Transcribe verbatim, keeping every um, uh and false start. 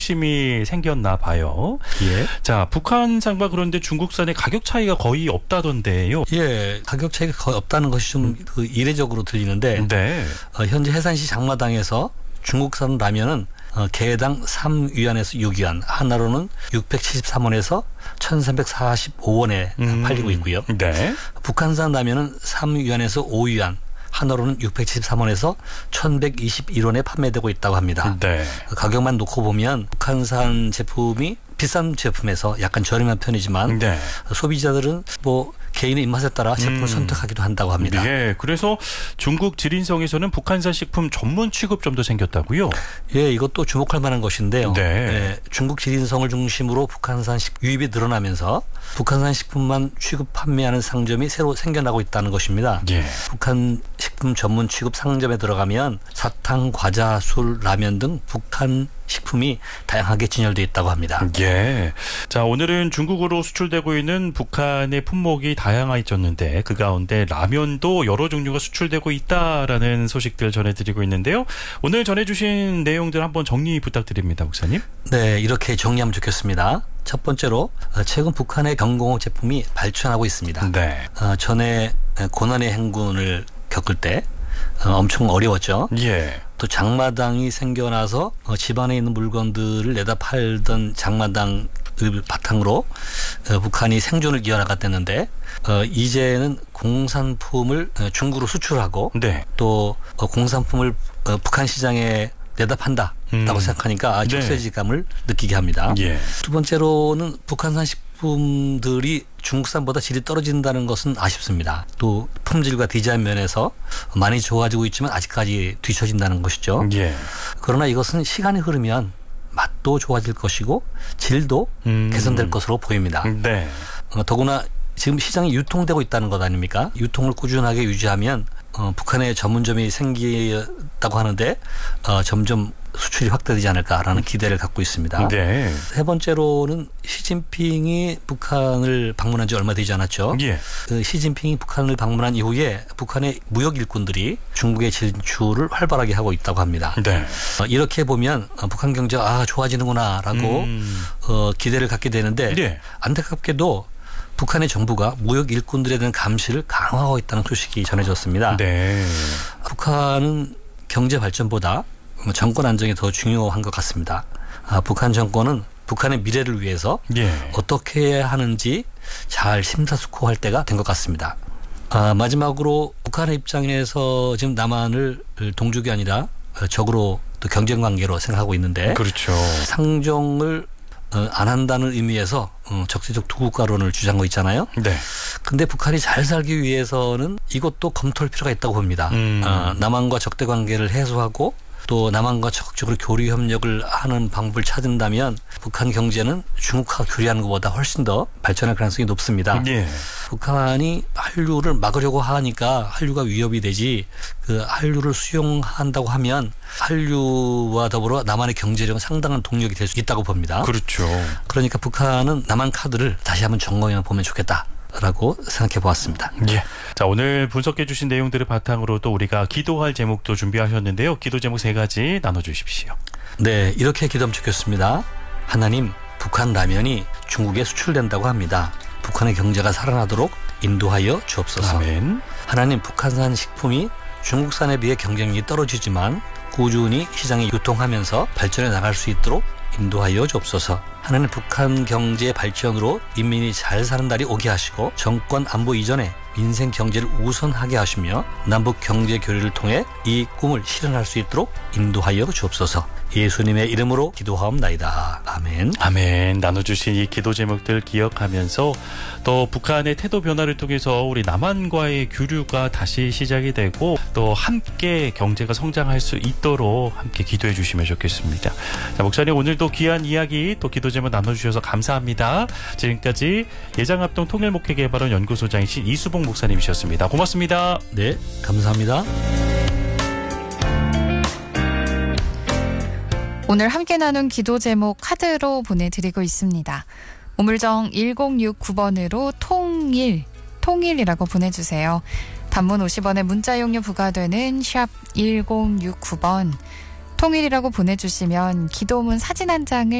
심이 생겼나 봐요. 예. 자, 북한산과 그런데 중국산의 가격 차이가 거의 없다던데요. 예, 가격 차이가 거의 없다는 것이 좀 그 이례적으로 들리는데 네. 어, 현재 해산시 장마당에서 중국산 라면은 어, 개당 삼 위안에서 육 위안, 하나로는 육백칠십삼 원에서 천삼백사십오 원에 음, 팔리고 있고요. 네. 북한산 라면은 삼 위안에서 오 위안, 하나로는 육백칠십삼 원에서 천백이십일 원에 판매되고 있다고 합니다. 네. 가격만 놓고 보면 북한산 제품이 비싼 제품에서 약간 저렴한 편이지만 네. 소비자들은 뭐 개인의 입맛에 따라 제품을 음. 선택하기도 한다고 합니다. 예, 그래서 중국 지린성에서는 북한산 식품 전문 취급점도 생겼다고요? 예, 이것도 주목할 만한 것인데요. 네. 예, 중국 지린성을 중심으로 북한산 식 유입이 늘어나면서 북한산 식품만 취급 판매하는 상점이 새로 생겨나고 있다는 것입니다. 예. 북한 식품 전문 취급 상점에 들어가면 사탕, 과자, 술, 라면 등 북한 식품이 다양하게 진열되어 있다고 합니다. 예. 자, 오늘은 중국으로 수출되고 있는 북한의 품목이 다양해졌는데 그 가운데 라면도 여러 종류가 수출되고 있다라는 소식들 전해드리고 있는데요. 오늘 전해주신 내용들 한번 정리 부탁드립니다, 목사님. 네, 이렇게 정리하면 좋겠습니다. 첫 번째로 최근 북한의 경공업 제품이 발전하고 있습니다. 네. 어, 전에 고난의 행군을 겪을 때 어, 엄청 어려웠죠. 예. 또 장마당이 생겨나서 어, 집안에 있는 물건들을 내다 팔던 장마당을 바탕으로 어, 북한이 생존을 이어나갔댔는데 어, 이제는 공산품을 어, 중국으로 수출하고 네. 또 어, 공산품을 어, 북한 시장에 내다 판다라고 음. 생각하니까 아, 네. 촉세지감을 느끼게 합니다. 예. 두 번째로는 북한산 식품들이 중국산보다 질이 떨어진다는 것은 아쉽습니다. 또 품질과 디자인 면에서 많이 좋아지고 있지만 아직까지 뒤처진다는 것이죠. 예. 그러나 이것은 시간이 흐르면 맛도 좋아질 것이고 질도 음. 개선될 것으로 보입니다. 네. 어, 더구나 지금 시장이 유통되고 있다는 것 아닙니까? 유통을 꾸준하게 유지하면 어, 북한에 전문점이 생기다고 하는데 어, 점점 수출이 확대되지 않을까라는 기대를 갖고 있습니다. 네. 세 번째로는 시진핑이 북한을 방문한 지 얼마 되지 않았죠. 예. 그 시진핑이 북한을 방문한 이후에 북한의 무역 일꾼들이 중국의 진출을 활발하게 하고 있다고 합니다. 네. 어, 이렇게 보면 어, 북한 경제가 아, 좋아지는구나라고 음. 어, 기대를 갖게 되는데 예. 안타깝게도 북한의 정부가 무역 일꾼들에 대한 감시를 강화하고 있다는 소식이 전해졌습니다. 네. 북한은 경제 발전보다 정권 안정이 더 중요한 것 같습니다. 아, 북한 정권은 북한의 미래를 위해서 예. 어떻게 해야 하는지 잘 심사숙고할 때가 된 것 같습니다. 아, 마지막으로 북한의 입장에서 지금 남한을 동족이 아니라 적으로 또 경쟁 관계로 생각하고 있는데 그렇죠. 상종을 어, 안 한다는 의미에서 어, 적대적 두 국가론을 주장하고 있잖아요. 네. 근데 북한이 잘 살기 위해서는 이것도 검토할 필요가 있다고 봅니다. 음. 어, 남한과 적대 관계를 해소하고 또 남한과 적극적으로 교류 협력을 하는 방법을 찾는다면 북한 경제는 중국과 교류하는 것보다 훨씬 더 발전할 가능성이 높습니다. 예. 북한이 한류를 막으려고 하니까 한류가 위협이 되지 그 한류를 수용한다고 하면 한류와 더불어 남한의 경제력은 상당한 동력이 될 수 있다고 봅니다. 그렇죠. 그러니까 북한은 남한 카드를 다시 한번 점검해 보면 좋겠다. 라고 생각해 보았습니다. 예. 자, 오늘 분석해 주신 내용들을 바탕으로 또 우리가 기도할 제목도 준비하셨는데요. 기도 제목 세 가지 나눠 주십시오. 네, 이렇게 기도하면 좋겠습니다. 하나님, 북한 라면이 중국에 수출된다고 합니다. 북한의 경제가 살아나도록 인도하여 주옵소서. 아멘. 하나님, 북한산 식품이 중국산에 비해 경쟁력이 떨어지지만 꾸준히 시장에 유통하면서 발전해 나갈 수 있도록 인도하여 주옵소서. 하나님, 북한 경제의 발전으로 인민이 잘 사는 날이 오게 하시고 정권 안보 이전에 민생 경제를 우선하게 하시며 남북 경제 교류를 통해 이 꿈을 실현할 수 있도록 인도하여 주옵소서. 예수님의 이름으로 기도하옵나이다. 아멘. 아멘. 나눠주신 이 기도 제목들 기억하면서 또 북한의 태도 변화를 통해서 우리 남한과의 교류가 다시 시작이 되고 또 함께 경제가 성장할 수 있도록 함께 기도해 주시면 좋겠습니다. 자, 목사님 오늘도 귀한 이야기 또 기도 제목 나눠주셔서 감사합니다. 지금까지 예장합동 통일목회개발원 연구소장이신 이수봉 목사님이셨습니다. 고맙습니다. 네, 감사합니다. 오늘 함께 나눈 기도 제목 카드로 보내드리고 있습니다. 우물정 일공육구 번으로 통일, 통일이라고 보내주세요. 단문 오십 원의 문자 용료 부과되는 샵 일공육구 번 통일이라고 보내주시면 기도문 사진 한 장을